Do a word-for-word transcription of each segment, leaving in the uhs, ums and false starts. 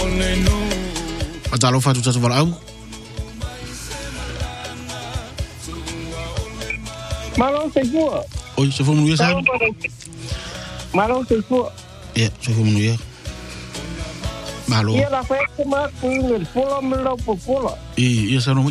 Atalo fatu tatu wala au. Malo se fua. Oi, se fomos no ia sabe? Malo se fua. Yeah, se fomos no ia. Malo. Ia la festa ma com pola me lo pola. E ia sa no.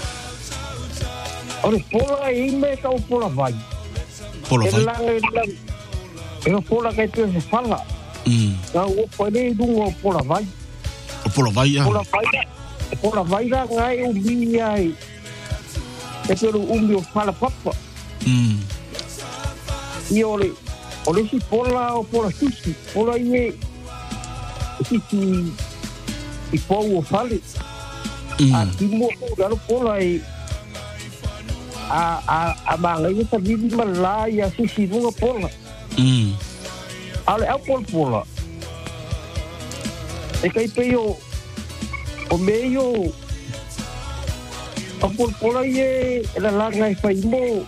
Ora pola e me ka pola vai. Pola vai. Ela ela pola que tu se fala. Mm. Ka o pode dungo pola vai. O pola vai ya. Pola vai. Pola vai da ngai o bi ai. E pero un bio fala papa. Mm. E ole, ole si pola o pola sisi, pola ie sisi i pou o fale. A timo o galo pola e a a a manga i ta vivi malai a sisi nunga pola. Mm. Ale au pola pola. E kai peio o meio a pola pola ie la langa i fai mo.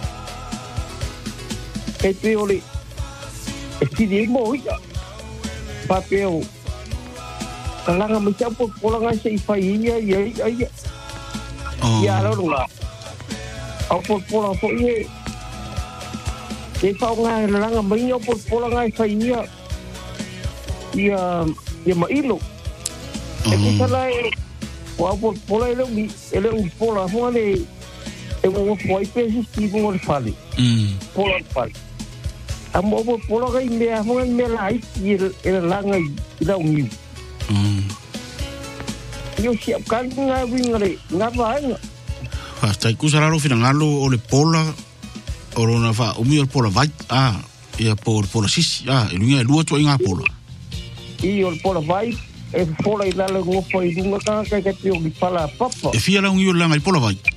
E te ole e tiri mo ia papel kalanga mo siya po pola nga sa ifa iya iya iya iya lo la au po pola po ie e fa nga langa mo ia po pola nga ifa iya ia ia mailo e kusala e au po pola ele mi ele un pola mo le e mo foi pesi tipo mo fale mm pola fale amo po pola ga me amo me la i el langa i da un mm yo si kan nga wingare nga va nga hasta kusala ro finangalo o le pola o na fa o mi pola vai ah ia por pola sis ah e lunga lua to inga pola i o pola vai e pola i la ngo foi dunga ka ka ka tio ki pala papa e fia la un io langa i pola vai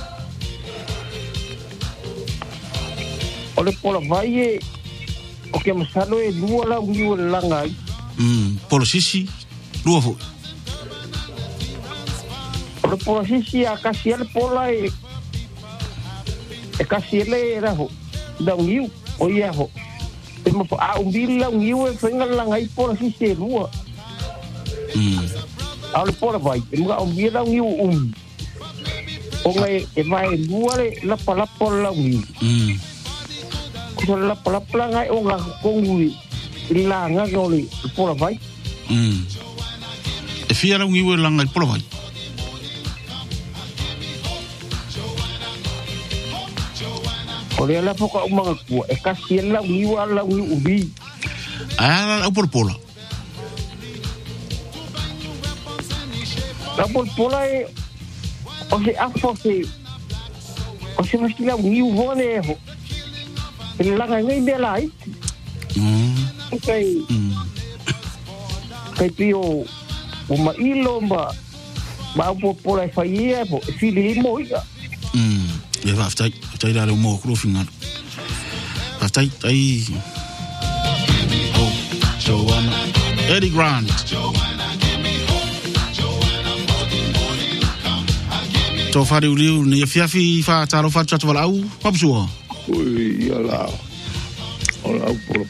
o le pola vai e o que masalo e lua la un io langa i mm pola sisi lua fo o le pola sisi a kasi le pola e e kasi le era ho da un io o ia ho e mo a un bil la un io e fenga langa i pola sisi lua mm a le pola vai e mo un bil la un io um o ngai e vai lua le la pala pola un io mm ko la pala pala ngai o nga kongui la nga ngoli pola vai mm e fia la un io langa i pola vai o le la foka o mga ku e kasi la un io la un ubi ah o por pola la por pola e o se afo se o se mas la un io vone ho ele la ngai me la ai mm kai mm kai pio o ma ilo ma ma por pola e faia po fili mo ia mm e va aftai aftai la mo kro finga aftai ai oh Joanna Eddie Grant to fari uriu ne fiafi fa taro fa tatu wala au papsua ui ia la ola por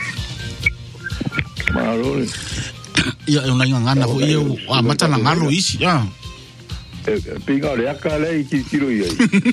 marone ia e unga ngana fo ia a mata na ngalo isi ya pinga le akale ki kilo ia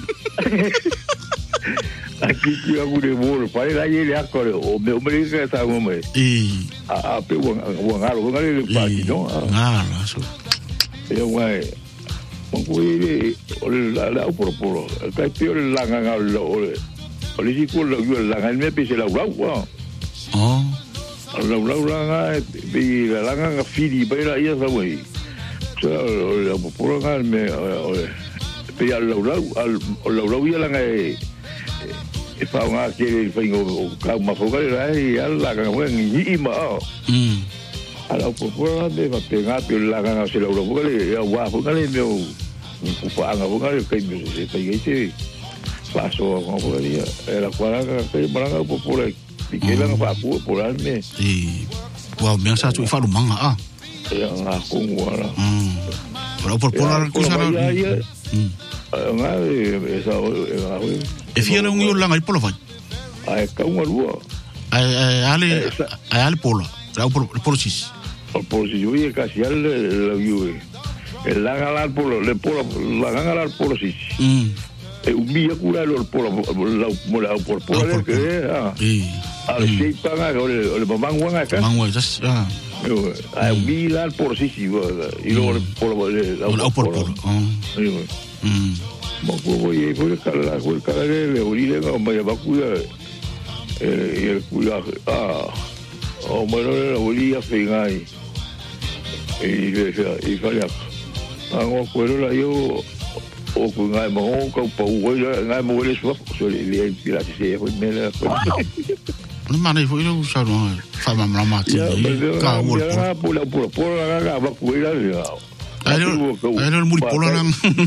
aqui que eu vou demoro para ir aí ele agora o meu marido que está com me e a a pe o o ngalo o ngalo le pa ki no ngalo so eu vai o ele o la la por por cái pior la ngalo o o le si ko la la ngal me pe se la ura wa oh la ura ura be la la nga fili ba la ia sa we so o por ngal me pe la ura al la ura ia la ngai e fa nga ke fa ngo ka ma fo ga ai alla ka mo ngi ima mm ala po po de va te nga pe la nga se la ro ko le ya wa fo ga le me o fa nga fo ga le ka me se ta ye se paso ko ko le era kwa ga ke ma nga po po le ke la fa po po la me e wa me sa tu fa lu manga ah ya nga ko ngora mm pero por por la cosa mm nga esa e fia un io langa i pola vai ai ka un rua ai ale ai ale pola la por por sis por si yo ia casi al la viu el la galar por le por la galar por si mm e un via cura lo por la la por por que ah e al sei paga o le mamangua acá mamangua das ah a un via por si si y lo por la por por mm mo voy a por la por cara le orile no me va cuida eh el cuida ah o bueno la oría fingai y y falla hago cuero la yo o con ngai mo ko pa u ngai mo le so so le le la se foi mela no mane foi no sa no fa ma ma ti ka wo por por por la ga va cuida ya era era el muri polo nan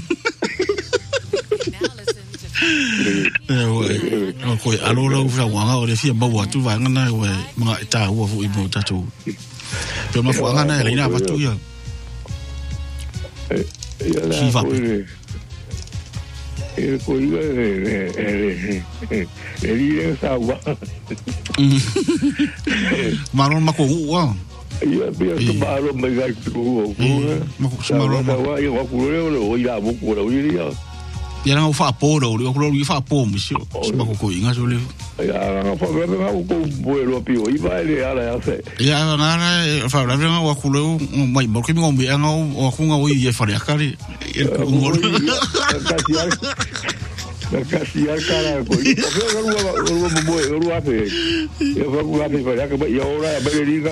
eh we ko alo lo fa wa o le fia ba wa tu va ngana we ma ta wo fu i mo ta tu pero ma fu ngana le ina pa tu ya si va el código de el ir esa agua maron ma ko wa yo veo que malo me ga tu ma ko maron ma wa yo ko lo o ira bu ko lo ira ya na fa po lo ko lo fa po mi si ma ko ko inga so le ya na fa ver na ko vuelo pio i va le ala ya se ya na na fa ver na wa ko lo mai mo ko mi ngombe nga o ko nga o ye fa ya kali el ko ngol casi al cara ko i ko lo lo lo mo lo lo hace yo fa ko hace para que yo ahora me diga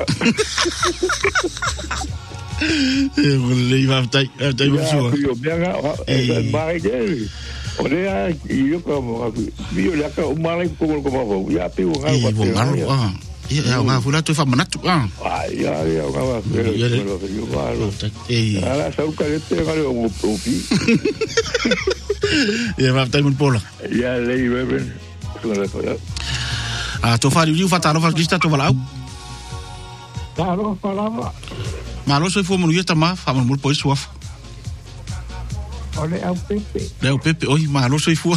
eh le iba a tai tai mucho yo venga el baile Olha, eu como viu lá que o mal como como já pegou algo para ah e é uma fula tu fa manatu ah ai ya ya uma pero eu falo e ala só o cara tem agora o profi e vai ter um polo ya lei beben ah tu fali viu fatalo faz lista tu vai lá claro falava malo soi fo mulher tama fa mulher pois suaf olha o Pepe é o Pepe oi malo soi fo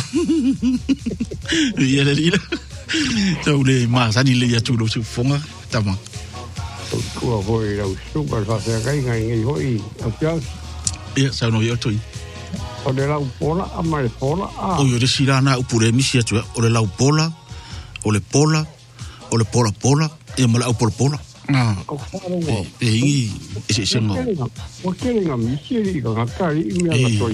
e ele lira então le mas ani le ya tu lo se fonga tama o voi o super fazer gai gai hoi o pias e sa no yo toi o le la pola a mai pola a o yo de sirana o pure mi sia tu o le la pola o le pola o le pola pola e mo la o pola pola ah e e ese sengo o que le ngam siri ga kai mi ala toi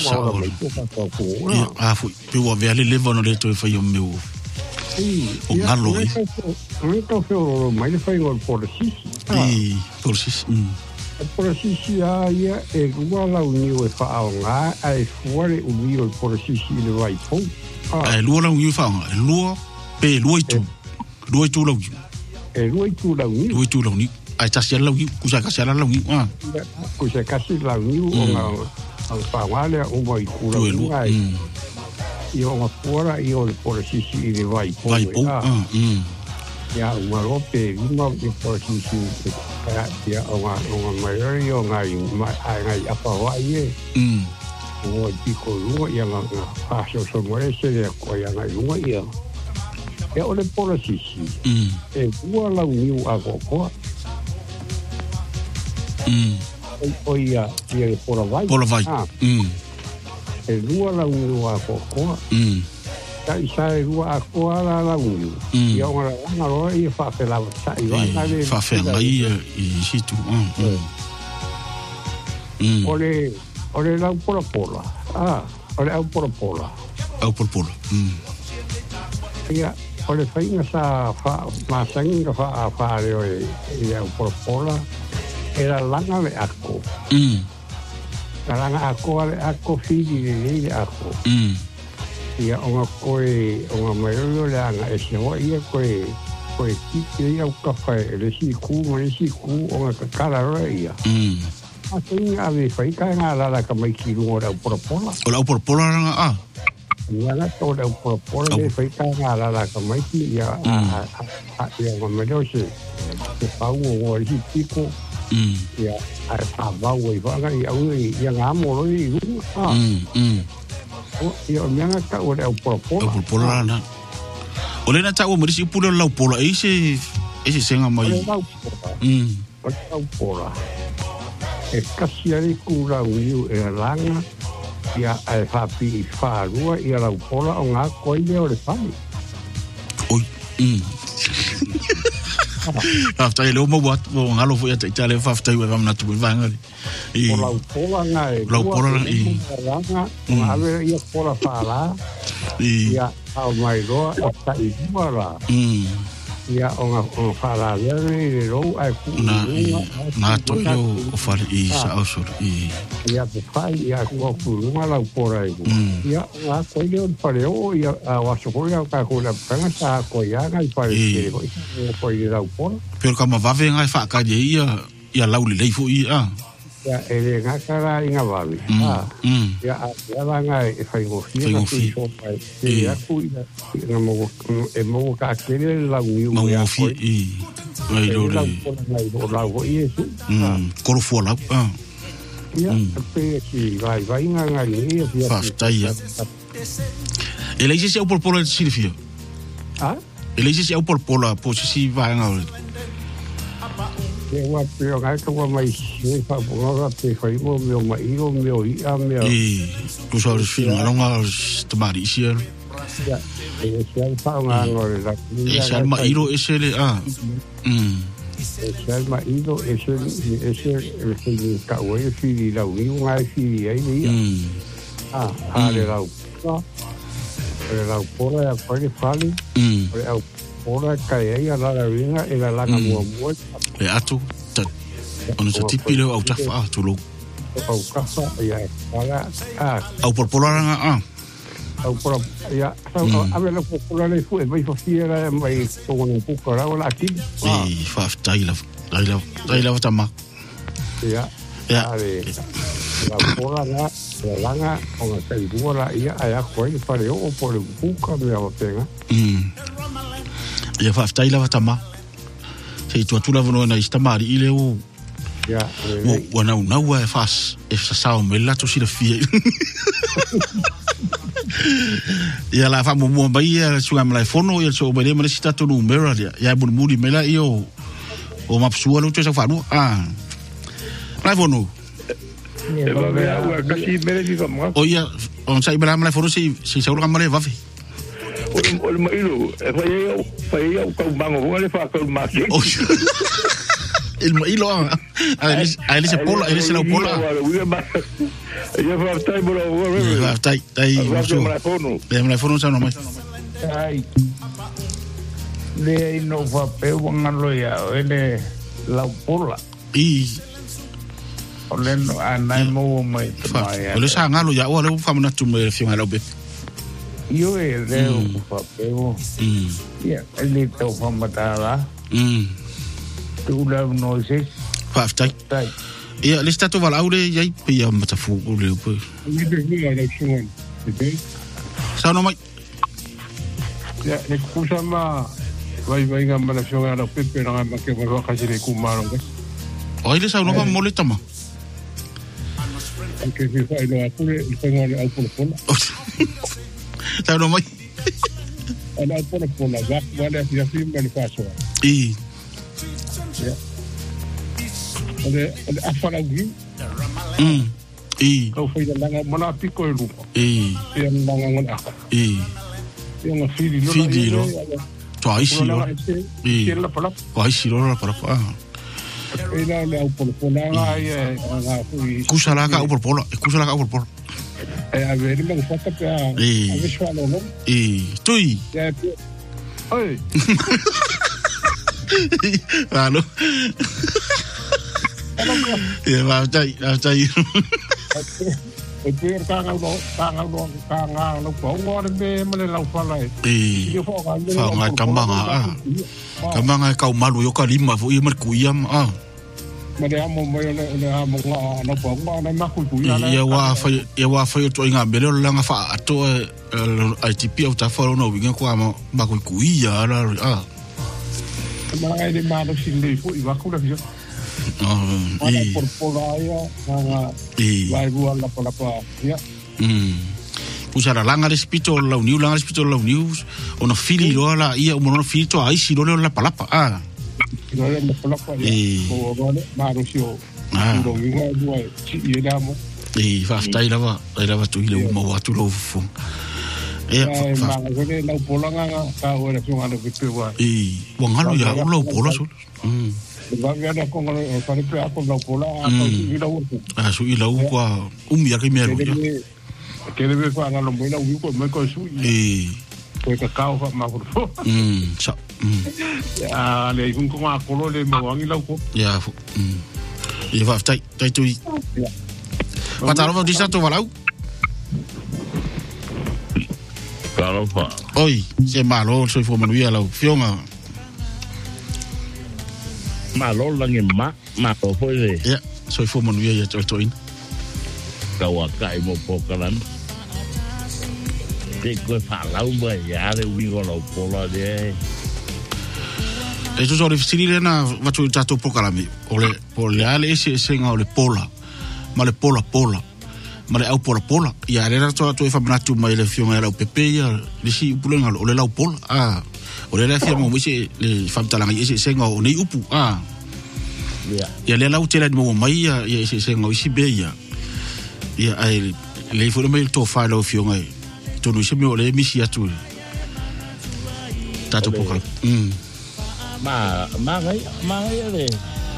ah fu pe o vele le vono le toi fa yo meu o ngalo e o to feo mai le fai gol por si e por si por si si ia e guala uni o fa nga ai fuori o mio por si si le vai po ai luo la uni fa luo pe luo tu luo tu lo e luo tu la uni luo tu lo ni ai ta sia la uni ku sa ka sia la uni ah ku sa ka sia la uni o nga al fa wale o vai ku la uni io ma fuori io por si si le vai po vai po ah ya uma rope uma de por si si ya uma uma maior io ngai ngai apa wa ye mm o dico luo ya ma fa so so more se le ko ya ngai luo ya e o le por si si mm e ua la uni a ko ko mm o ia ia le por vai por vai mm e ua la uni a ko ko mm ta isa ua a ko la la uni ia ora na ro ia fa fe la sa ia na le fa fe ngai i si tu mm mm ole ole la por por ah ole au por por au por por mm ia ole fai na sa fa ma sangi fa fa le ia au por por era langa le ako mm langa ako le ako fili le ako mm ia onga koe onga maero le anga e se wa ia koe koe kiki ia o kafe le si ku mo le si ku onga kakara ro ia mm a tinga ave fai ka nga la la ka mai ki ru ora por pola ora por pola ah ia la to le por pola le fai ka nga la la ka mai ki ia a a ia mo me lo se se pa u o ri piko mm ia a a va u i va ga ia u ia nga mo lo i ru ah mm mm o ia me nga ka ora por pola por pola na ole na ta o mo si pula la pola e se ese senga mai mm o o pora e kasi ari kura uiu e langa ia e whapi i whārua ia lau pora o ngā koine o le whani. Oi, mm. Whaftai leo mau atu, o ngalo fo ia te itale whaftai ua wamna tupu i vangari. O lau pora ngā e lau pora i langa, o ngā ia pora whāra, ia au mai roa e ta i mua rā. Ia o ngā whāra lere i rou ai kūrunga. Nā toio o whare i sa ausura. Ia te whai ia kua kūrunga lau pora i ku. Ia ngā koine o whare o ia wasokoi au kā kūra panga sa koianga i whare kere ko i koine lau pora. Pero ka mawawe ngai whaakaria ia ia lau le leifo i a. Ia ere ngā kara i ngā wawi. Ia a ranga e whaingofi. Whaingofi. Ia aku e mogo ka kere lau iu. Mauofi i. Ai rore. O lau ho i e su. Koro fua lau. Ia, pe ki vai vai ngā ngā i e. Whaftai ia. E leise si au polpola e sirifia? Ha? E leise si au polpola po si si vai ngā ore? E wa pe o ngai ka wa mai se fa bonga pe fa i mo me mai o me o i a me. E tu sa res fino longa te mari sia. Ya, e se al fa nga ngore la. E se al mai ro ese le a. Mm. E se al mai ro ese ese ese ka o e fi la u nga fi ai ni. Mm. Ah, ale la u. E la pora ya pa fali. Mm. E au pora ka e ia la ringa e la langa mo mo. E atu, ona sa tipi leo au tafa atu lo. Au kafa, ia, wala, a. Au porpola ranga, a. Au porpola, ia, ame la porpola le fu, e mai fafiera, mai tongo ng puka rao la aki. E, faf, tai la, tai la, tai la watama. Ia, ia. La porpola la, la langa, o nga kaibua la, ia, ai a koe, pare o, po le puka, mea watenga. Mm. Ia, faf, tai la watama. Sei tu atula vono na istamari ile o ya o wana na wa fas e sa sa me la to si le fie ia la fa mo mo ba ia su am la fono ia so ba le me sta to numero ya ya bu muri me la io o ma psua lo sa fa no ah la fono e va ve a kasi me le viva mo o ia on sai bra me la fono si si sa ro me va fe o o ma ilo e fa ia fa ia ko bango o le fa ko ma ki il ma ilo a ele se pola ele se la pola ia fa tai bro va tai tai e me la fono sa no mai ai le no fa pe ngalo ya ele la pola i ole no anai mo mai mai ole sa ngalo ya o le fa na tu me fi ngalo be Yo e leo papeo. Mm. Ya, ele to famatala. Mm. Tu la no se. Faftai. Tai. Ya, le sta to vala aure yai pe ya matafu o le pe. Ni de ni ala chon. Te. Sa no mai. Ya, le kusa ma vai vai ngam na chon ala pe pe nga ma ke va ka se le kumaro. Oi le sa no va moleta ma. Anche se fai lo apure il fai al polo. Sa no mai. Ana polo polo va vale ya fin me paso. I. Ya. Ole ole afala gi. Mm. I. Ko foi da langa mona pico e lupo. I. E langa ngona. I. E nga fili lo. Fili lo. To ai si lo. I. E la pala. Ai si lo la pala. E la le au polo polo ai nga fui. Kusala ka au polo polo. Kusala ka au polo polo. E a ver me gusta que a ver sualo no. I. Tui. Oi. Alo. Ya va tai, va tai. E per ka nga no, ka nga no, ka nga no ko ngor be me la fala. E. Fa nga kamanga. Kamanga ka malu yo ka lima fu i mar kuiam ah. Ma de amo mo le le amo nga no ko nga na ma ku ya. Ya wa fa ya wa fa to nga be le nga fa to I T P o ta fa no winga ko ama ma ku kuia la ah. Ma ai de ma do sin le fu i va ku la yo. Ah, i por polaia nga i vai bua la pola pa ya. Mm. Pusara langa de spito la uniu langa de spito la uniu ona fili lo la ia o mono fili to ai si lo la palapa ah. no le pola pa o vale maro sio no vinga due ci idamo e fa stai lava lava tu ile mo wa tu lo fu e ma ngone la pola nga ka ora so ngalo ke wa e wa ngalo ya lo pola so mm va viana con el fare pe a con la pola a su ila u a su ila u qua un mia che mero che deve fare lo mo ila u ko me ko su e ko ka ka fa ma ko mm sa ya le un ko a ko le mo ang ila ko ya mm e va stai stai tu va ta lo di stato va lau Claro, fa. Oi, se malo, soy fo manuia lau fionga. Malo lang yung ma, ma ko po eh. Ya, soy fo manuia ya toin. Kawaka mo po kalan. Te ko fa lau ba ya de wi go lo pola de. Eso sobre facilile na va tu tato po kalami. Ole, ole ale ese senga ole pola. Male pola pola. Male au pola pola. Ya era to to fa manatu mai le fionga la pepe ya le si pulenga ole la pola. Ah. Ole la fia mo wisi le famtala ngai ese senga o nei upu. Ah. Ya. Ya le la utela mo mai ya ese senga isi be ya. Ya ai le fo mai to fa lo fionga. To no se me ole misi atu. Tato po kala. Mm. Ma ma ngai ma ngai le.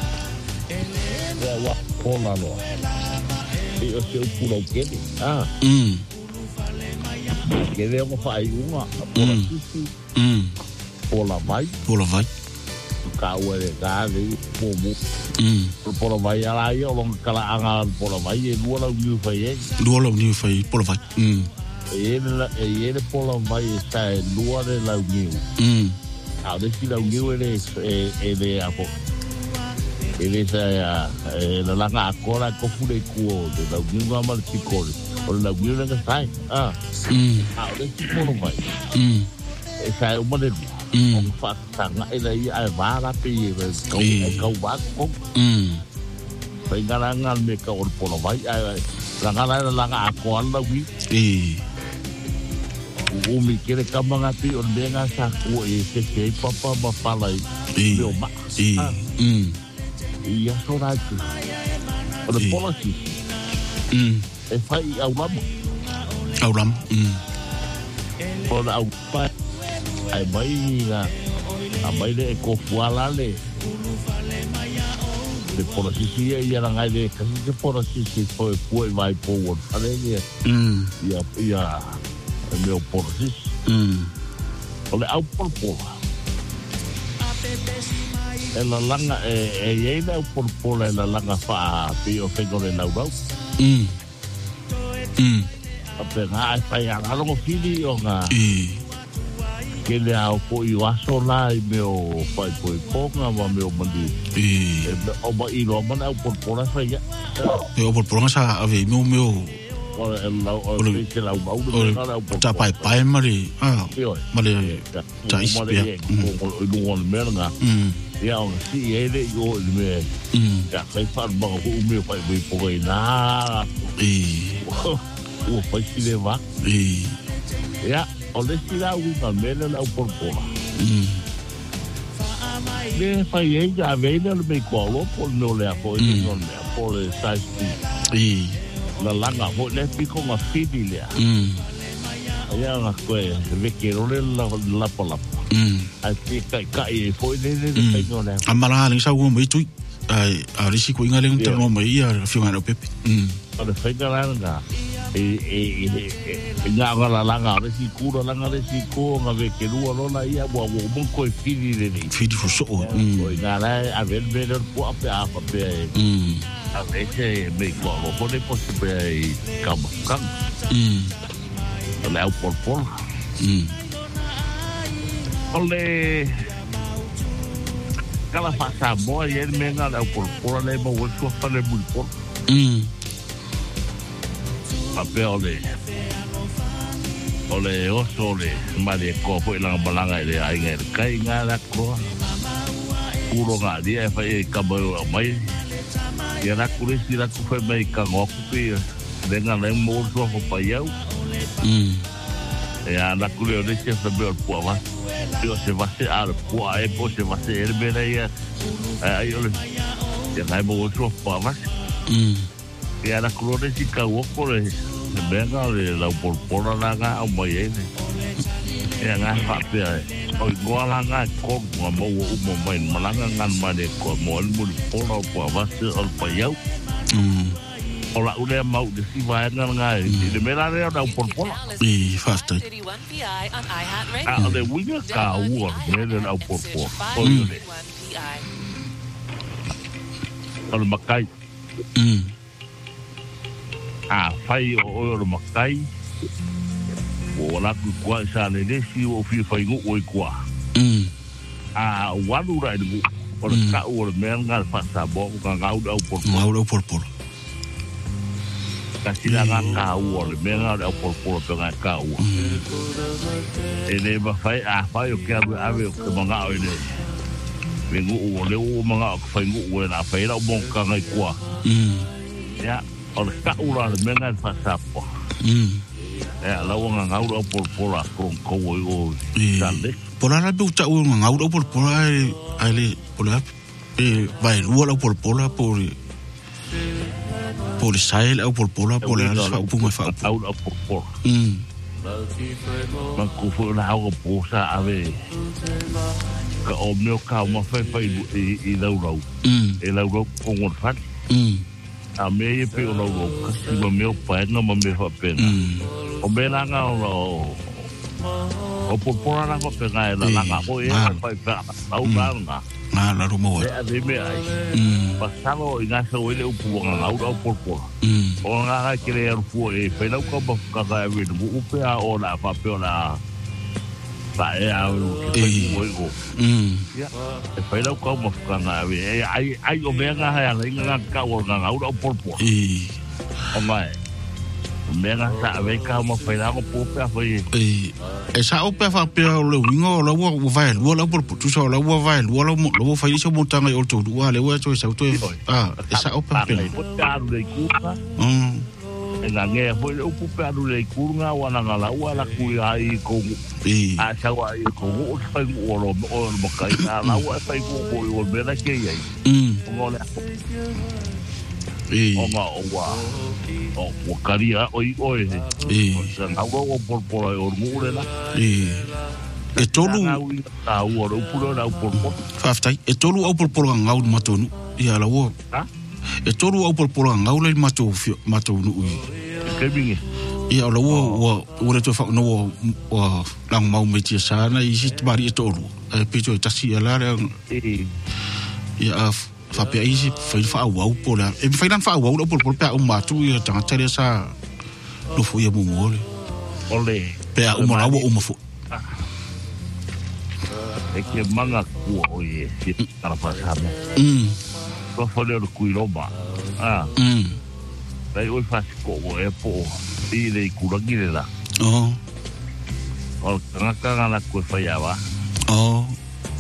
Ya wa pola lo. E o seu pulo que ah mm que deu fai uma mm mm pola vai pola vai ka o de ga de pomo mm pola vai ala yo long kala anga pola vai e dua la new fai dua la new fai pola vai mm e ele e ele pola vai sta dua de la new mm a de si la new ele ele a ele sa la langa akola ko fule ko de la ginga mal tikol o la ginga nga sai ah mm ah de tikol mai mm e sai o mole mm fa tanga ele ai ai va la pe ko ko va ko mm pe garanga me ka o polo vai ai la ngala la nga akola wi e o mi kere kamanga pi o benga sa ko e se se papa ba fala e e mm ia sora tu o de policy mm e fai au lama au lam mm o da au pa ai mai nga a mai de ko fuala le de policy ia ia nga de kasi de policy foi foi vai por ale ia mm ia ia meu policy mm o le au por por ela langa e e ela por por ela langa fa pio fego le lau lau mm mm a pena ai fa ya lo fili o nga e que le au po i waso la i meu fai po i ponga ma meu mandi e o ba i lo mana por por fa ya e o por por sa ave meu meu o el lau o que lau lau o ta pai pai mari ah mari ta ispia o lu on merga mm ya o si ele yo me ya fai fa ba o meu fai po po na e o fai si le va e ya o le si la u ka mele la por por mm le fai e ya veina le me ko lo por no le a po no le a po le sai e la langa ho le pico ma fidi le mm ya nga ko e ve ke ro le la la pola mm a ti ka ka e foi le le le no le amala le sa go mai tu ai a risi ko inga le nta no mai ya fiunga no pepe mm ale fai ka la nga e e e nga nga la langa le si ku la langa le si ko nga ve ke ru lo la ia bo bo mo ko fidi le ni fidi fu so mm ko nga la a ver ver po a pe a pe mm a veces me ko ko le posible kam kam mm le au por por mm ole kala pasa boa e ele me ngala por por le mo o so fa le muy por mm ape ole ole o so le mali ko po la balanga le ai ngai kai ngala ko uro nga dia fa e ka bo mai ya na kure si la ku fa mai ka ngo ku pe le ngala mo so fa pa yau mm ya na kure le se fa be por wa Yo se va se al po e po se va se el bereia. Ai ole. Ya nai mo otro pa más. Mm. Ya la colores y cago por el venga de la por por la ga o mai ene. Ya nga fa pe. Oi gola nga ko mo mo mo mai malanga ngan mane ko mo el mo por po va se al pa yau. Mm. Ola ule mau de si vai nga nga de mera re da por por. I fast. Ah, de winga ka wo de da por por. Oi ole. Al makai. Mm. Ah, fai o o makai. O la ku kwa sa le le si o fi fai go o kwa. Mm. Ah, walu ra de o ka o me ngal fa sa bo ka ga o por por. Mau por por. Ka si la ga ka o me ngal o por por pe ga ka o. Ele ba fai ah fai o ke a o ke manga o le. Vengo o le o manga o fai go o na fai la bon ka ga kwa. Mm. Ya, o ka o la me ngal fa sa po. Mm. Eh, la wanga ngau por por la con ko o sale. Por la bu ta u ngau por por ai ai por la eh vai lu la por por la por por Israel au por por la por la fa pu ma fa au por por. Mm. Man ku fu na au po sa ave. Ka o meu ka ma fa fa i i la ro. Mm. E la ro ko ngon fa. Mm. A me e pe o ro ka si ma meu pa nga ma me fa pena. O me la nga o o por por la ko pe nga la nga ko e fa fa au nga nga na la ro mo e ade me ai pasalo ina so ele o pu nga au au por por o nga ka le o pu e pe la ko ba ka ga e u pe a o la fa pe o la fa e a o ke o go ya e pe la ko ba ka nga e ai ai o me nga ha nga ka o nga au au por por e o mai mera sa ve ka mo fa la ko pe a foi e e sa o pe fa pe o le wingo lo wo vai lo lo por tu so lo wo vai lo lo lo fa iso mo tanga o to wa le wo to sa to ah e sa o pe pe ko ta le ku mm e la nge foi o pu pe adu le ku nga wa na la wa la ku ai ko e a sa wa ai ko o fa o lo o mo ka na la wa fa ko o o be la ke ai mm o le e o ma o wa o o karia o i o e e na o por por o mu le la e e tolu a o o pu lo la por por fa ftai e tolu au por por nga u matonu ia la wo ha e tolu au por por nga u le matu matonu u ke bingi ia la wo wo o le to fa no wo lang mau me tia sana i sit mari e tolu e pito tasi ala e ia fa pe isi fa fa au por la e fa nan fa au por por pe o matu ia tanga tere sa lo fu ia mo mole ole pe o mo la wo o mo fu e ke manga ku o ye si para pasar mm ko fo le ku roba ah mm dai o fa ko o e po i le ku ra gire la oh o nga ka na ku fa ya ba oh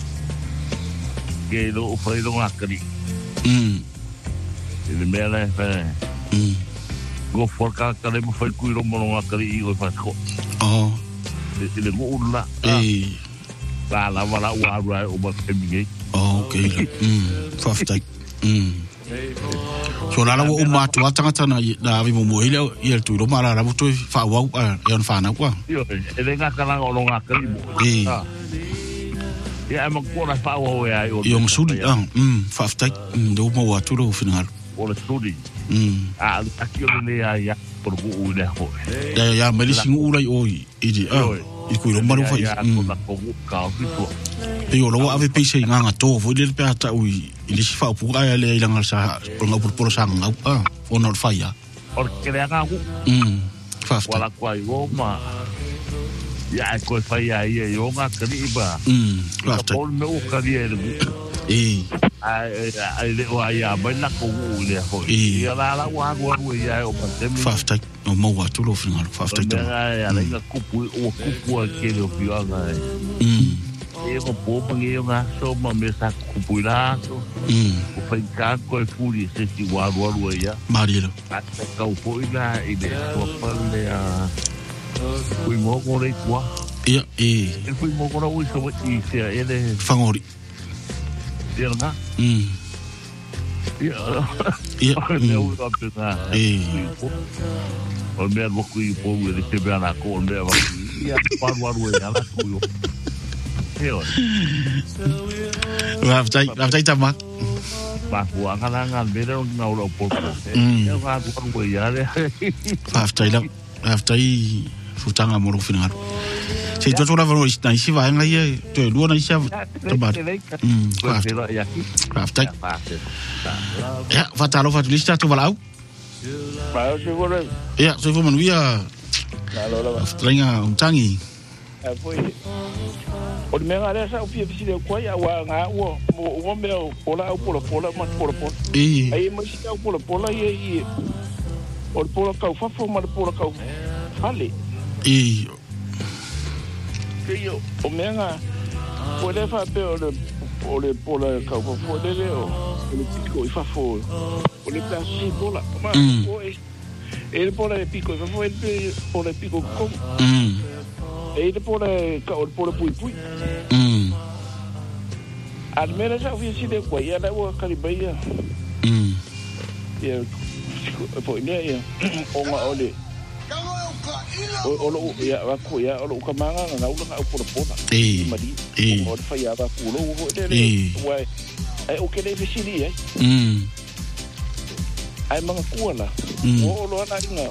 ke lo fa lo nga kri mm le me la fa mm go for ka ka le mo fa ku ro mo nga kri i o fa ko oh le go ulla e la la wala wa ra o ba ke mi oh okay mm fa ftai mm so la la wo ma tu tanga tana na vi mo mo ile ile tu ro mala la tu fa wa ya fa na kwa yo e le nga ka la o nga kri e ya ma ko la fa wa ya yo yo sudi ah mm fa ftai do mo wa tu ro final o le sudi mm ah aki o le ya ya por bu u le ho ya ya me li singu ulai o i di ah i ku ro maru fa ya ko la ko ka fi to e o lo ave pese nga nga to fo le pe ata u i le fa pu ai le ilanga sa por nga por por sa nga ah o no fa ya or que le haga mm fa ftai wala kwa yo ma ya ko fa ya ye yo nga kri ba mm fa ftai por me o ka ye e ai ai le o ya ba na ko u le ho ya la la wa wa ya o pa te mi fa ftai o mo wa tu lo final fa ftai to ya la nga ku pu o ku pu ke le pi nga mm e ko po pa nge nga so ma me sa ku pu la so mm o fa ka ko fu li se ti wa wa wa ya marilo ka ka po ina i de so pa le a ku mo ko le kwa Ia, e. E fui mo kora ui sa wai se ele. Fangori. Ia na. Mm. Ia. Ia. Ne ui ka pena. E. O mea moku i po ui te mea na ko o mea waku. Ia paru aru e ala kuyo. Ia. Waftai, waftai tamak. Baku angana ngan mera na ora po. Mm. Ia ka aru e ala. Waftai la. Waftai futanga moro fingar. Se tu ora varo ista isi vai ngai te lua na isia tabar. Mm. Waftai. Ja, fatalo fat lista tu valau. Ba se vore. Ja, se vo manuia. Allora, Strenga un tangi. e poi o me ngare sa o pia pisi de ko ya wa nga wo o me o pola o pola pola ma pola pola. E. Ai mo si ka pola pola ye ye. O pola ka fa fo ma pola ka. Ale. E. Que yo o me nga pode fa pe o le o le pola ka fo fo de le o le pico i fa fo. O le plasi pola. Ma o e e pola e pico fa fo e pola e pico ko. Mm. E te pora ka o pora pui pui. Mm. Al mera sa fi si de ko ya da wo ka ribeia. Mm. Ya po ne ya o nga ole. O lo ya va ko ya o ka manga na u na pora pora. E. E. O fa ya va ku lo wo de le. Wa ai o ke le fi si ai. Mm. Ai manga ku la. O lo na nga.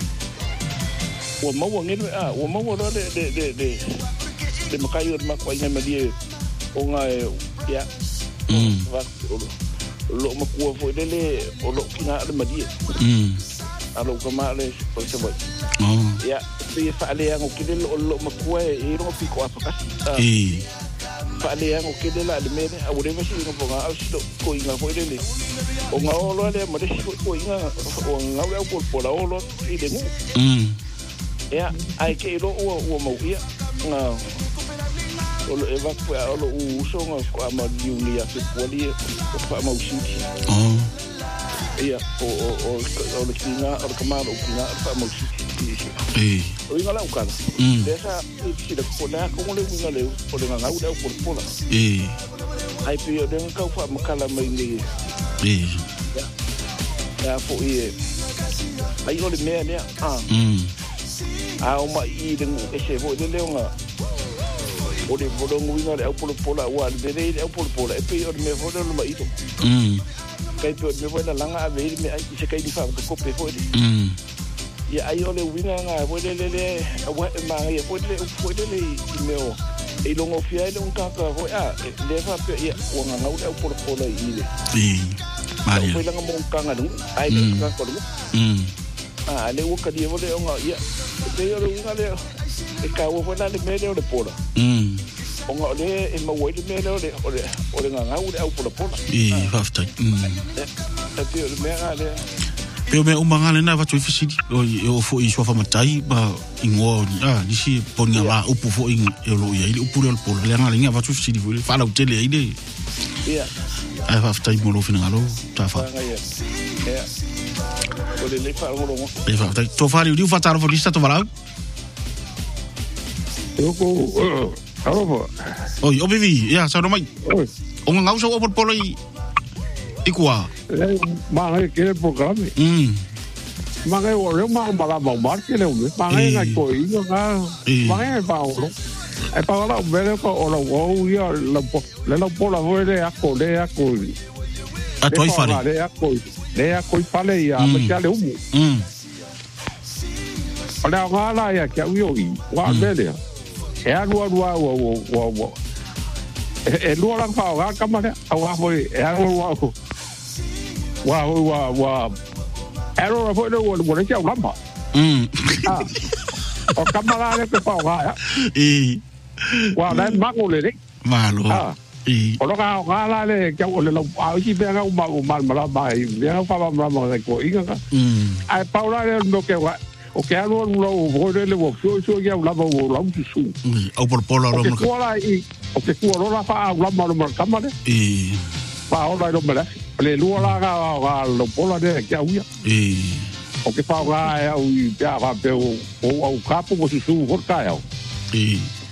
O mau ngene a o mau lo de de de de de makayo de makwanya madie o nga ya mm va lo makua fo de le o lo kina de madie mm alo kama le po se boy oh ya pe fa le yang o kide lo lo makua e ro piko afaka e fa le yang o kide la de mene a ure mesi no ponga a sto ko inga fo de le o nga o lo le mare ko inga o nga o por por o lo i de mm ya ai ke ro o o mo ia nga o lo eva ko o lo uso nga ko ama diulia se poli o fa mo sinti oh ia o o o o le kinga o kama o kinga fa mo sinti e o inga la ukala mm desa i si de ko na ko le winga le o le nga u de por pola e ai pe o de ka fa makala mai ni e ya ya fo i ai o le me ne ah mm a o ma i de e se vo de leonga o de vodongo winga le polo pola wa de de de polo pola e pe o me vo de ma ito mm kai pe me vo de langa ave me ai se kai di fa ko pe vo de mm ya ai o le winga nga vo de le le wa ma ya vo de vo de le me o e longo fia le un ka ka vo a le fa pe ya o nga nga o polo pola i le e Maria o langa mo ka nga du ai ka ko du mm ah le wo ka di vo de nga ya pe o winga le e ka wo vo na le me le pola mm o nga le e ma wo le me le o le o le nga nga o le au pola pola e haftai mm e pe o le me nga le Peo me umanga le na va tu fisidi o o fo i so fa matai ba ingo ah disi ponia la upu fo in e lo ia ile upu le polo le nga le va tu fisidi vo fa la utele ile ia ai va ftai mo lo fina lo ta fa ia o le le fa ngoro e va ftai to fa ri u fa ta ro lista to va eu ko alo oi o bivi ia sa no mai o nga uso o polo i ikua ma ngai ke programa mm ma ngai o le ma ma ma ma ke le ma ngai ngai ko i nga ma ngai pa o e pa la vele ko o lo o ia la le la pola vo le a ko le a ko a toi fare le a ko le a ko fale ia ma ke le umu mm ala ngala ya ke u yo i wa vele e a lua lua o o o e lua lang fa ga kamare a wa foi e a lua ko wa wa wa ero ra foi no wo wo ke lamba mm o kamara le ke fa ga e wa la ma ko le malo e o lo ga ga la le ke o le lo a si be ga ma ma ma la ba i be fa ba ma ma ko i ga mm ai paula le no ke wa o que algo lo vole le vo fio so ya la vo la tu su au por polo lo mo ko la i o que ku lo la fa la ma ma kamare e pa o la lo mele le lu la ga ga lo pola de que auia e o que fa ga ya u ya va pe o o capo mo su su por ca e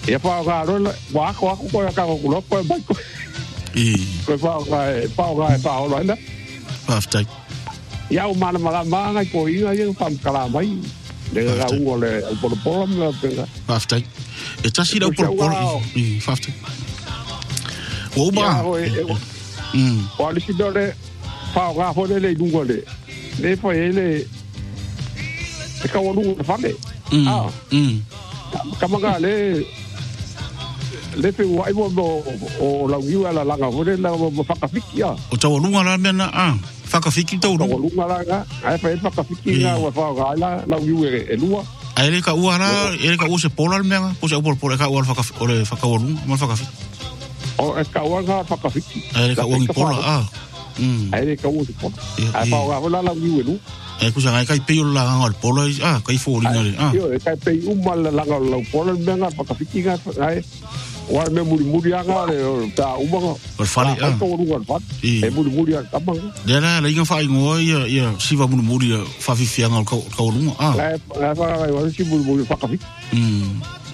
ia pa ga ro wa ko ko ko ka ko lo ko ba ko i ko pa ga pa ga pa o lo na after ia o mana mala manga ko ia ia pa kala mai le ga un gole al por por me pega after e tasi da por por i after o ba mm o ali si dole pa ga ho le du gole le fa ele e ka wonu fa le ah mm kamaga le le pe wai mo o la viu ala la ga ho le la mo fakafiki ya o tawo lunga la mena ah fakafiki to tawo lunga la ga ai fa fakafiki ga wa fa ga la la viu e lua ai le ka uara ele ka use polar menga po se por por ka uara fakafiki o le fakawolu mo fakafiki o e ka uara fakafiki ai le ka uara polar ah mm ai le ka use polar ai fa ga ho la la viu e lu e ku sanga kai pe la ngal polar ah kai fo ringa ah yo e kai pe uma la ngal la polar menga fakafiki ga ai wa me muri muri anga le ta uma por fali ah ko ru gal fat e muri muri ta bang de la la inga fa ngo ya ya si va muri muri fa fi fi anga ko ko ru ah la fa ga wa si muri muri fa ka fi mm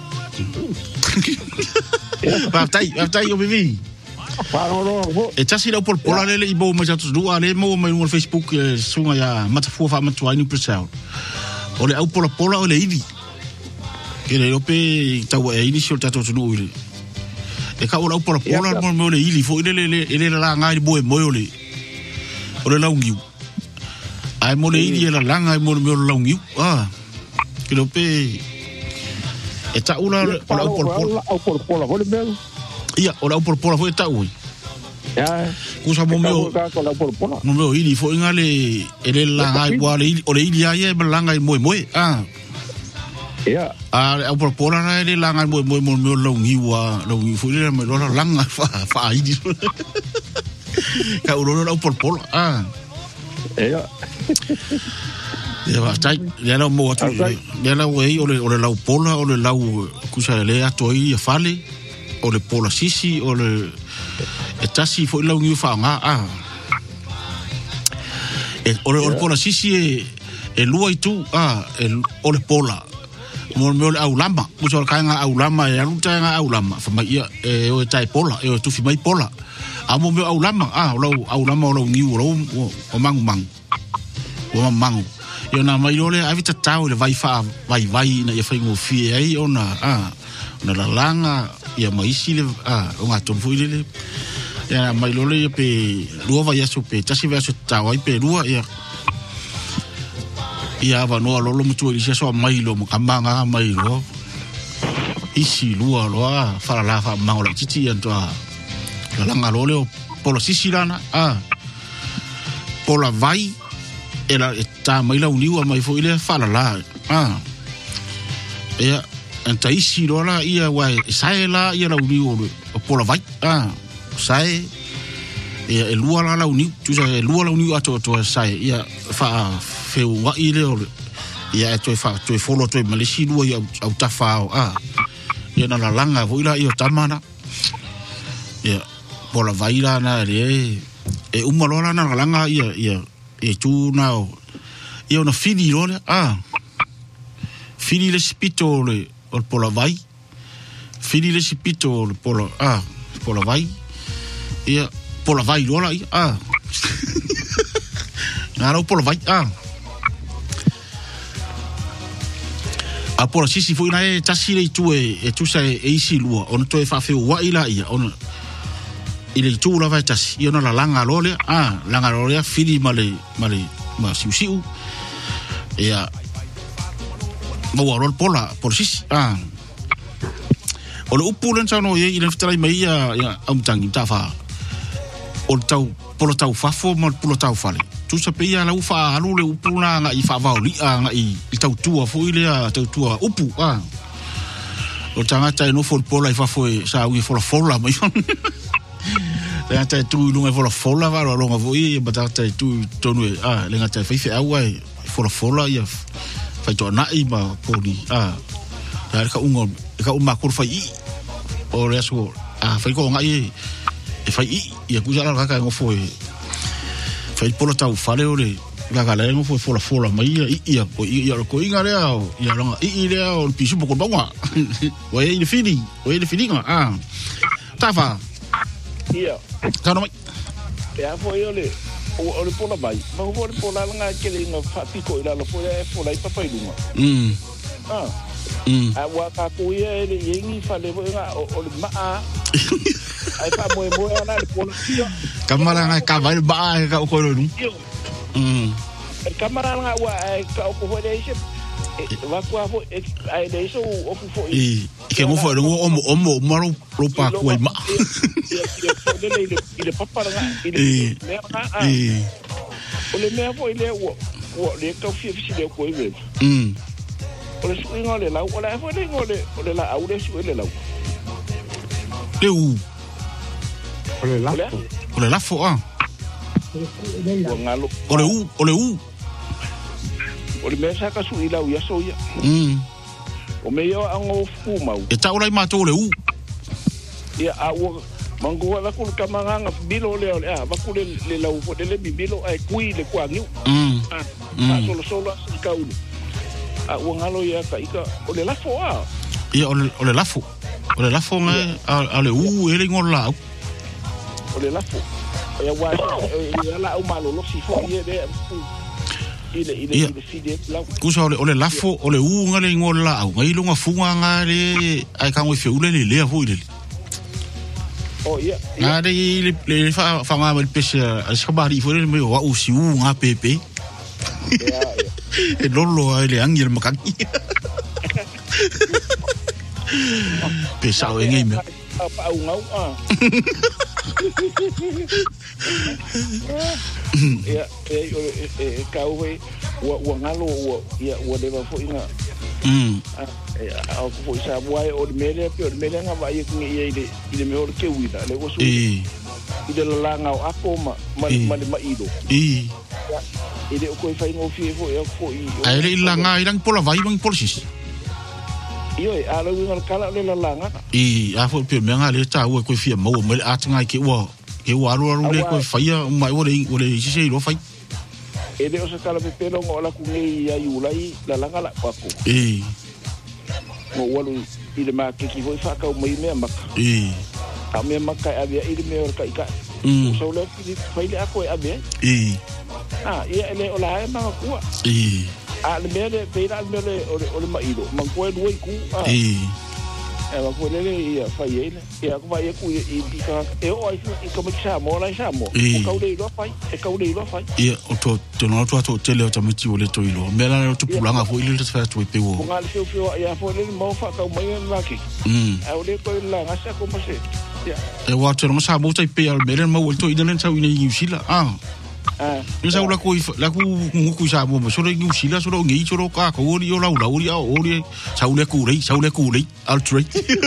va tai va tai o vivi pa no no e tasi la por pola le i bo ma jatu du ale mo ma no Facebook sunga ya mata fu fa matu ai ni presel o le au pola pola o le ivi ke le ope tawa e initial tato tu no ile e ka ora pola pola mo mo le ili fo ile le ile la nga i bo e mo le o le laungiu ai mo le ili la langa i mo mo laungiu ah ke lo pe e ta ula pola pola pola pola ho le me ia ora pola pola fo ta ui ya ku sa mo mo mo mo ili fo ngale ele la nga i bo le ili o le ili ai e langa i mo mo ah Yeah. Ah, au por por na ele langa mo mo mo mo lo ngiwa, lo ngi fu ile mo lo langa fa fa ai di. Ka uro lo por por. Ah. Yeah. Ya va, tai, ya lo mo tu. Ya la wei o le o le lau pola o le lau kusa le ato i fale o le pola sisi o le etasi fo lo ngi fa nga. Ah. E o le pola sisi e e lua i tu, ah, o le pola. Mo mo au lama mo so ka nga au lama e alu ta nga au lama fa mai e o tai pola e o tu fi mai pola a mo mo au lama a lo au lama o lo ni o o mang mang o mang yo na mai lole a vita tau le vai fa vai vai na e fa ngo fi ai ona a na la langa ia mai si le a o nga ton fu le ya mai lole pe lo va ya su pe ta si va su tau ai pe lua ia ia va no lo lo mutu isi so mai lo mo kambanga mai lo isi lua lo a fala la fa mangola titi ento a la langa lo le polo sisilana a pola vai era ta mai la uniu mai fo ile fala la a ia enta isi lo la ia wa sai la ia la uniu pola vai a sai ia e lua la la uniu tu sai lua la uniu a to to sai ia fa feu wa ile o ia to fa to folo to malisi lua ia au tafao ah ia na la langa vo ila ia tamana ia pola vaila na le e umalola na langa ia ia e tu na ia na fini lole ah fini le spito le o pola vai fini le spito le pola ah pola vai ia pola vai lola ia ah na ro pola vai ah a por sisi foi na e tasi le tu e e tu sai e isi lua on to e fa fe wa ila ia on ile tu la vai tasi ona la langa lole ah langa lole fili male male ma siu siu ia mo wa rol pola por sisi ah o le upulen sa no ye ile fitrai mai ia ia am tangi ta fa o tau polo tau fafo mo polo tau fale tu sa pe ia la ufa alu le upuna nga i fa va li nga i i tau tua fo ile a tau tua upu ah o tanga tai no fo pola i fa fo sa u fo la fola mai le ta tu lu ngai fo la fola va lo nga vo i ba ta tu tonu ah le nga ta fa fa ai fo la fola ia fa to na i ma poli ah ya ka ungo ka umma kur fa i o le so ah fa ko nga i e fa i ia ku ja la ka ngo fo fai polo tau fale o le Gaga le ngo foi fola fola mai i ia ko i ia ko inga le ia longa i le o pisu po ko bonga. O e le fini, o e le fini ah. Tafa. Ia. Kana mai. Ya foi ole o le pola mai. Ma o le pola nga ke le nga fati ko ila lo foi e fola i papai lunga. Mm. Ah. Mm. A wa ka ko ia le yengi fa le nga o le ma. Ai pa mo mo ana le pola. Kamara nga ka vai ba ka ko lo. Mm. El kamara nga wa ka ko ho de se va kwa fo ai de so o fo i ke mo fo ngo o o mo maro ro pa ko ma ile ile papa nga ile me nga o le me fo ile wo wo le ka fi fi de ko ile mm o le su ngo le la o la fo le ngo le o le la au le su le la le u o le la o le la fo ah o le u o le u o le mesa ka su ila uia soia mm o me yo ango fu mau e ta ora ma to le u ia a o mango la ku kamanga bilo le le a ba ku le le la u le bibilo ai kui le kwa ngiu mm a solo solo ka u a o ngalo ia ka ika o le la fo a ia o le o le la fo o le la fo nga a le u e le ngola o le la fo ia wa ia la u malo lo si fo ia de ile ile ile fide la kusa ole ole lafo ole unga le ngola au ngai lunga funga nga le ai ka ngwe feule le le ho ile oh ia na de le le fa fa nga le pese a skabari fo le me wa usi unga pepe e lolo ai le angel makaki pesa o ngai me pa unga ah ya e ka we wa ngalo wa ya wa de fo ina mm a ko fo sa boy o de mele pe o de mele nga ba ye ku ye ide ide me o ke wida le ko su ide la nga a ko ma ma ma ido e ide ko fa ngo fi fo ya fo i ai le la nga irang pola vai bang polisis iyo a lo ngal kala le la nga e a fo pe me nga le ta wo ko fi mo mo a tanga ke wo ke wa ro ro le ko faia mai wo le wo le se lo fai e de o se kala pe pelo ngola ku ngi ya yulai la la ngala pa ko e mo walu ile ma ke ki voi fa ka mai me maka e a me maka a be ile me or ka ika so le ki fai le ako a be e ah ia ele o la ma ku e a le me le pe la me le o le mai do man ko do ku e e va ko le ia fai ele ia ko vai ku i ka e o ai i ko me sa mo la sa mo ko le do fai e ko le do fai ia o to to no to to tele o tamiti o le to ilo me la to pulanga fo ile te fa to pe wo ko ngal fio fio ia fo le mo fa ka mai la ki mm a o le ko la nga sa ko mo se ia e wa to no sa mo tai pe al meren mo to ide len sa ina yusila ah ah yo sa la ko la ku ku sa mo so le yusila so lo ngi so lo ka ko ri o la la ri o ri sa le ku ri sa le ku ri altre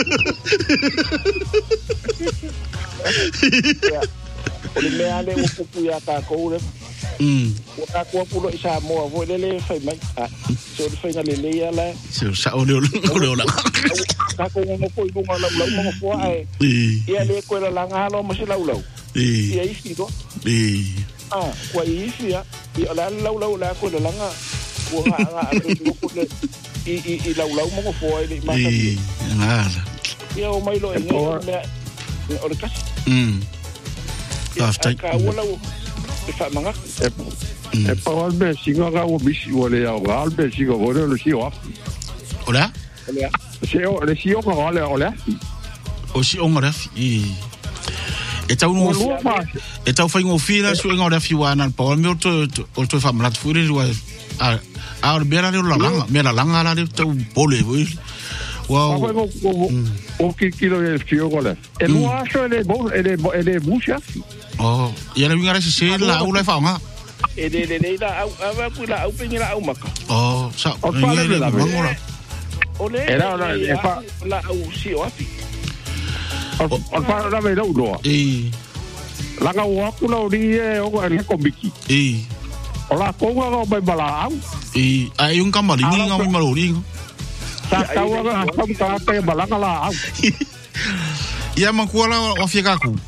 o le me ale o pupu ya ka ko le mm o ka ko pulo isa mo vo le le fai mai ah so le fai le le ya la so sa o le o le la ka ko mo ko i mo la la mo ko ai ia le ko la nga lo mo se la la ia isi do e ah ko isi ya ia la la la la ko la nga ko nga nga ko le i i la la mo ko fo ai ma ka e ngala ia o mai lo e o le ka mm ah stai ka wala o e fa manga e pa o be singa ga o bisi o le o ga be singa o le si o ola ola se o le si o ga o le o le o si o ngara e e tau no e tau fai ngo fira su ngora fi wana pa o me to o to fa mlat furi wa a a bera le la langa me la langa la de tau pole wow o ki kilo e fio gole e no aso ele bo ele ele bucha oh ya le ngara se la u le fa nga e de de de da a va ku la u pe ni la u maka oh sa o fa le la ngora o le era la e fa la u si o afi o fa la ve do do e la ga wa ku la ri e o ga ko biki e o la ko ga ba bala e ai un kamari ni nga mi malori sa ta wa ga sa ta pe bala ga la ya ma ku la o fieka ku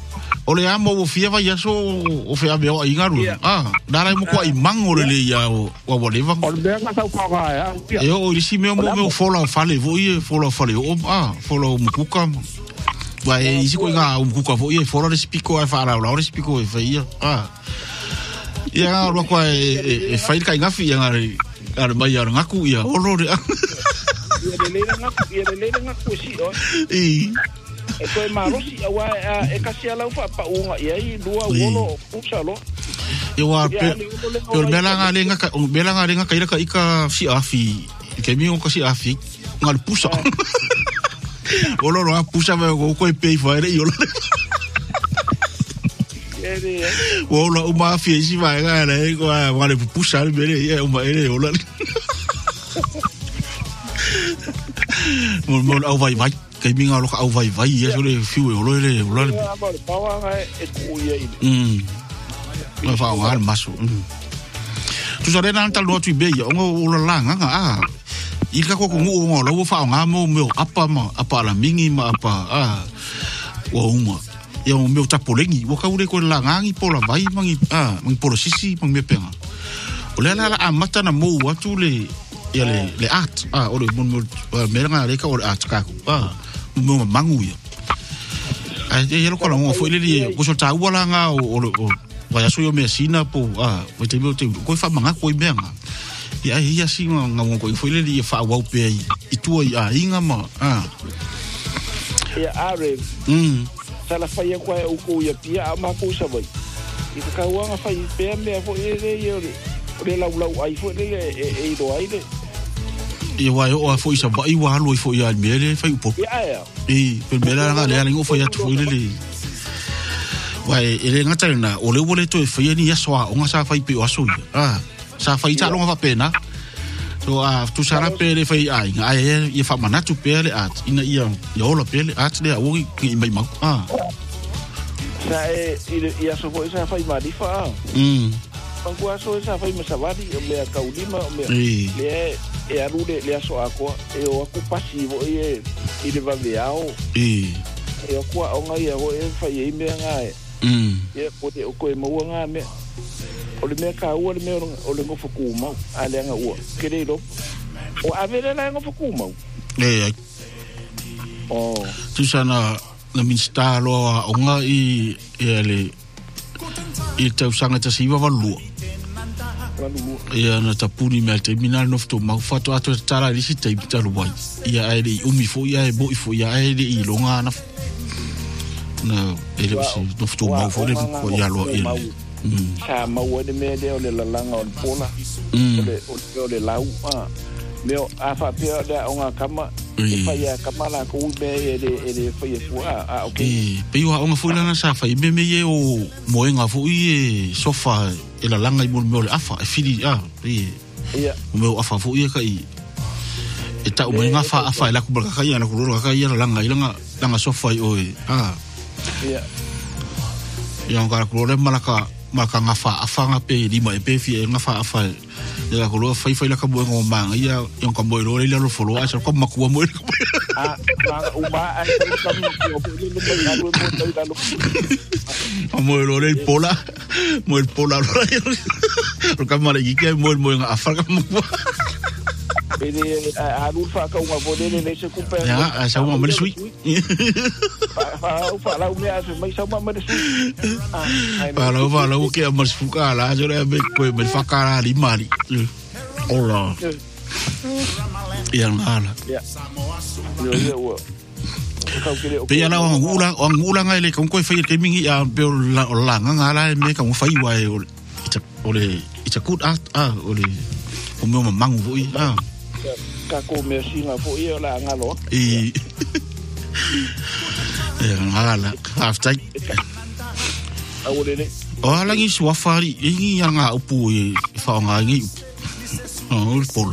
Ole amo o fia vai aso o fia be o ingaru. Ah, dara mo ko imang ole le ya o o le va. O be nga sa ko ga ya. E o isi me mo me fola fale vo i fola fale o ah fola mo kuka. Wa e isi ko nga o kuka vo i fola respiko e fara o respiko e fai ah. Ya ro ko e fai ka ngafi ya ngare ar mai ar ngaku ya o ro. Ya le le ngaku ya le le ngaku si o. E e koe marosi awa e kasi alau fa pa unga ia dua wolo usalo e wa pe pe belanga lenga ka belanga lenga ka ira ka ika si afi ke mi o ka si afi ngal pusa wolo ro pusa me go ko pe fa ere yo wolo o ma fi si va ga le ko va le pusa le bere e o ma ere yo la mo mo au vai vai kai minga lo ka au vai vai ya so le fiu o lo le o lo mm ma fa o al maso tu so rena tal no tu be ya o lo langa ah i ka ko ko ngo lo fa nga mo mo apa ma apa la mingi ma apa ah o uma ya o meu tapolengi o ka ure ko langa ngi pola vai mangi ah mangi polo sisi mangi me penga o le la amata na mo wa tu le ya le le art ah o le mo me nga le ka o art ka ah mo mangu ya ai e lo ko lo foi le ko so ta wala nga o o vai aso yo me sina po ah o te mo te ko fa manga ko ibenga ya ia si nga ngo ko foi le fa wa pe i tu ya inga ma ah ya are mm sala fa ya ko o ko ya pia ma ko sa vai i ka wa nga fa i pe me fo e le yo le la la ai fo le e do ai le e wa o fo isa ba i wa lo fo ya mele fa po ya ya e pe mela nga le ngo fo ya tu fo le le wa e le ngata na o le wole to e fo ya ni ya so o nga sa fa i pe o aso ah sa fa i ta lo nga fa pena so a tu sara pe le fa i ai ai e fa mana tu pe le at ina ia ya o la pe le at le o ki mai ma ah sa e ia so fo isa fa i ma di fa mm pangua so isa fa i ma savadi o me ka ulima o me le e arude le aso ako e o aku pasivo e i le vaveao e e o kwa o ngai o e fa i me nga e mm e o te o ko e mo nga me o le me ka o le me o le ngofo kuma ale nga o kere lo o avele la ngofo kuma e o tu sana na minsta lo o nga i ele i te usanga te siwa valu ia na tapuni me te minal no fto mau fato ato tara risi te talo wai ia ai umi fo ia e bo fo ia ai i longa na na ele si no fto mau fo le ko ia lo ele sa mau de me de o le langa o pola o le lau ah meu a fa pia de onga kama e fa ia kama la ko be ele ele fa ia fu ah okay pe yo onga fu la sa fa me me ye o moenga fu i sofa e la langa i mo le afa e fili ah e ia o meu afa fu i ka i e ta o moenga fa afa la ku ba ka ia na ku ro ka ia la langa i langa langa sofa i o e ah ia ia ngara ku ro malaka maka ngafa afa nga pe di mai pe fi ngafa afa ya ko lo fai fai la ka bo ngo manga ia yon ka bo lo le lo folo asa ko makuwa mo ah u ba ai ka mo ko le le mai lo mo dai da lo mo lo le pola mo el pola lo ka mala gi ke mo mo nga afa ka mo ele a lu fa ka uma bodele le se ku pe ya sa uma me sui fa fa la u me a mai sa uma me sui pa la va la u ke mas fuka la jo le be ko me fa ka ri mari ola ya ngala ya yo yo pe ya la ngula ngula ngai le kon ko fa ke mingi ya be la la ngala me ka mo fa i wa o le it's a good art ah o le o me mangu vo i ah ka ko me singa fo i la ngalo i ya ngala after awole o ala ngi swafari i nga upu i fa nga ngi o pola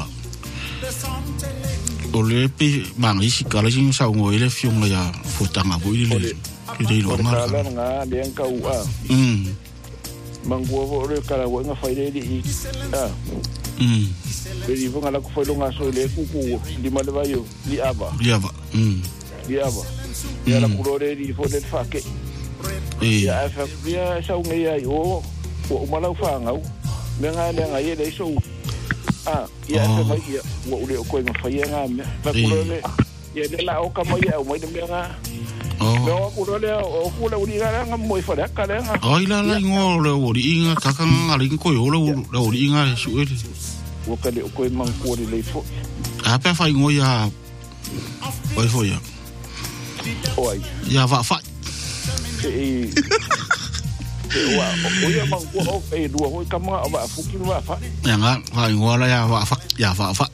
o le pe mangi si kala sing sa ngo ile fiong ya futanga bo ile ke dei lo nga nga le nga u a mm mangu vo le kala wo nga fa ile i ah mm Beri vanga la ko foi longa so le kuku di male bayo li aba li aba mm li aba ya la kurore di fo de fake ia fa ia sa un ia o o mala fa ngau me nga le nga ia le so ah ia fa mai ia o le ko ma fa ia nga me fa ko le ia le la o ka mai ia o mai de me nga oh no ko le o ko le uri nga nga mo fa ka le nga ai la la ngo le uri nga ka ka nga le ko yo le uri nga su e o ka le ko man ko le fo a pa fa ngo ya oi fo ya oi ya va fa e wa o ia man ko o e do o ka ma va fu ki va fa ya nga fa ngo la ya va fa ya va fa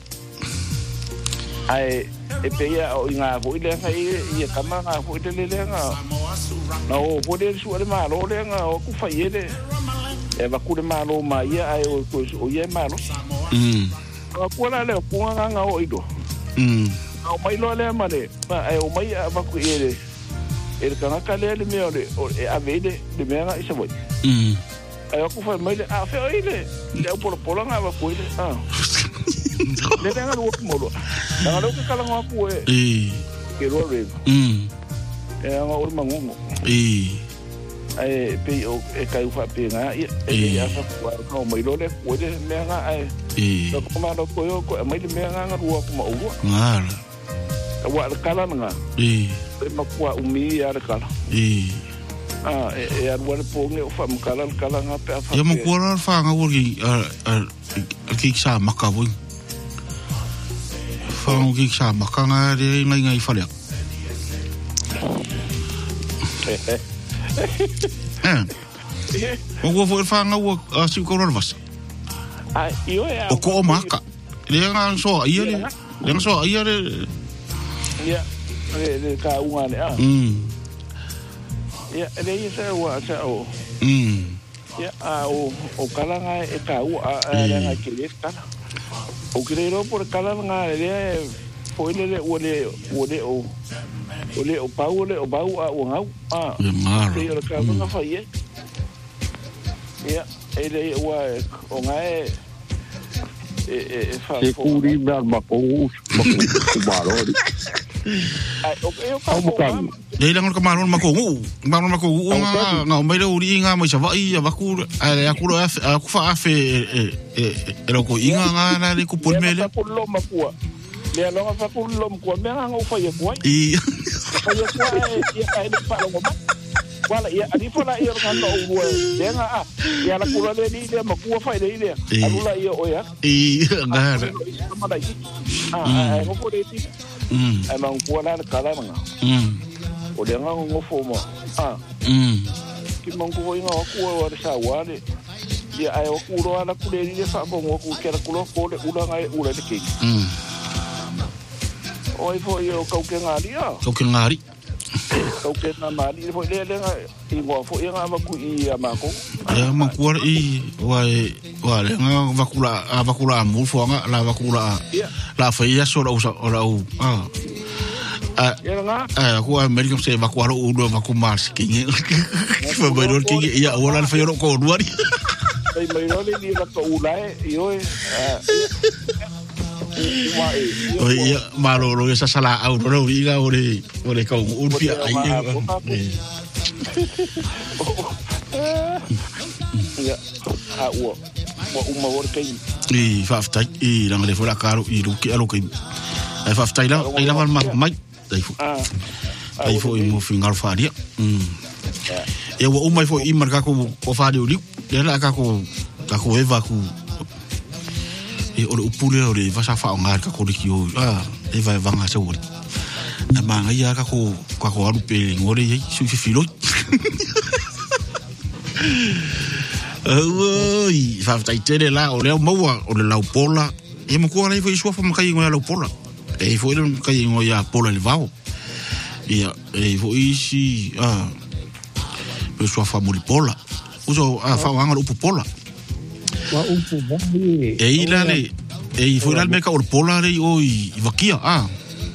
ai e pe ia o nga vo ile nga ia ka ma nga vo ile le nga na o vo le su le ma lo le nga o ku fa ile e va ku le ma lo ma ia ai o ko o ia ma lo mm ko ko la le ko nga nga o ido mm o mai lo le ma le ma ai o mai va ku ile e ka nga ka le le me o le e a vede de me nga isa vo mm ai ku fa mai a fe o ile le o por por nga va ku ile ah le venga lo mo lo na lo que kala ngaku e e ke ro re mm e nga o mangungo e ai pe o e kai fa pe nga e ya fa ko mai lo le ko de me nga ai e ko ma lo ko yo ko mai de me nga nga ro ko ma u ngala wa kala nga e e ma ko umi ya kala e ah e ya wa po nge fa ma kala kala nga pe fa ya mo ko ra fa nga wo ki a ki sa makabu fa mo ki sa makanga de ngai ngai fa le eh o go fo fa nga wo a si ko ro vas ai io ya o ko maka le nga so ia le le so ia le ya le ka una ne ah mm ya le isa wa sa o mm ya a o o kala nga e ka u a nga ke le kala o kirero por kala nga le foi le o le o le o o le o pau le o pau a o ngau ah e le ka nga fa ye ya ele o o nga e e fa se curi na ma ko ma ko barori ai o eu ka mo le lang ko maron mako u maron mako u nga nga mai le uri nga mai sa vai va ku ai aku ro aku fa afe e e ro ko inga nga na le ku pon mele ko lo makua le lo fa ku lo makua me nga u fa ye ko i fa ye ko e ai le pa lo ma wala ia ani fa la ia nga no u le nga a ia la ku lo le ni le makua fa le ile alula ia o ya i nga ah ai ko ko de ti mm ai ma ku la ka la nga mm o le nga ngo fo mo ah mm ki mon ko nga ku wa sa wa le ia ai o ku ro ala ku le ni fa bo ngo ku ke la ku lo ko le ula nga ula de ki mm oi fo yo ko ke nga ria ko ke ngari ko ke na ma ni fo le le nga i ngo fo nga ma ku i ma ko ya ma ku i wa wa le nga va ku la va ku la mu fo nga la va ku la la fa ia so la o la u ah ah ah ko american se va ku ro u va ku mars ki fa ba ro ki ia o la fa yo ko duari ai mai ro le ni la ko u la e yo e o ia malo lo esa sala au ro iga ore ore ka un pia ai ya a o o uma ore kai i fa fa i lang le fora caro i ru ki alo kai ai fa fa ila ai la mal mai dai fu ai fu i mo fingal faria mm e o mai fu i marca ko o faria uli le la ka ko ka ko eva ku e o upule o le va sa fa ngar ka ko ki o ah e vai vanga se o na manga ia ka ko ka ko alu pe ngore ye su fi filo oi fa ta tele la o le mo o le la pola e mo ko le foi su fa mo kai ngora la pola e foi le kai ngoya pola le vao ia e foi si ah pe su fa mo le pola uso a fa ngara upu pola wa upu bani e ila le e foi la meka o pola re o i vakia ah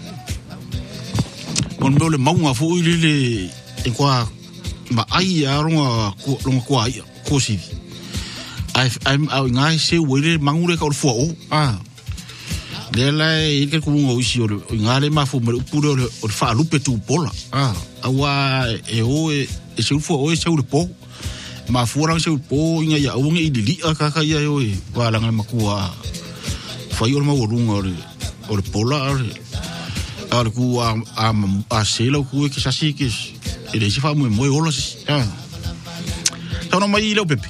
mon me le maunga foi le le e kwa ma ai a ronga ko ronga kwa ai ko si ai ai au ngai se o le mangure ka o fo ah le la e ke ku ngo si o ngale ma fu me puro o fa lupe tu pola ah awa e o e e se fu o e se u po ma fuarang se u po inga ya unga i li ka ka ia yo e wala nga makua fai o ma urunga o o pola o le ku a a a selo ku ke sa si ke e le se fa mo mo ola ah tá no mai lo pepe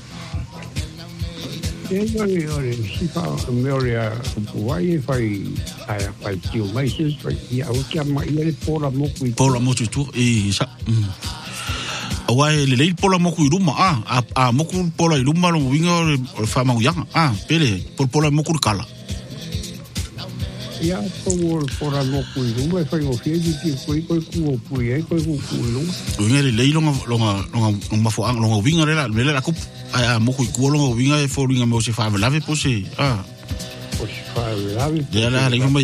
e ore ore si fa meoria puai fai ai fai tio mai se fai ia o que mai ele pola mo ku pola mo tu e sa awai le le pola mo ku ruma a a mo ku pola ruma lo winga o fa ma yang ah pele por pola mo ku kala ia por pola mo ku ruma fai o fie di ku ku ku ku e ku ku ku lo le le lo lo lo ma fo ang lo winga le la le la ku a mo ku ku lo winga e fo winga mo se fa lave po se ah po se fa lave ya la le